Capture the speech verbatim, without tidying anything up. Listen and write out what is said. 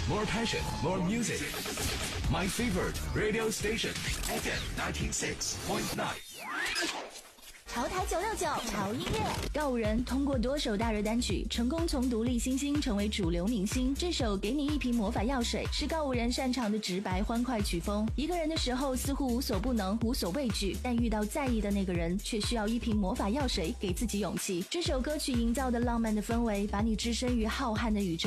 more passion, more music. My favorite radio station, F M ninety-six point nine. 潮台九六九潮音乐，告五人通过多首大热单曲，成功从独立新星成为主流明星。这首《给你一瓶魔法药水》是告五人擅长的直白欢快曲风。一个人的时候似乎无所不能，无所畏惧，但遇到在意的那个人，却需要一瓶魔法药水给自己勇气。这首歌曲营造的浪漫的氛围，把你置身于浩瀚的宇宙。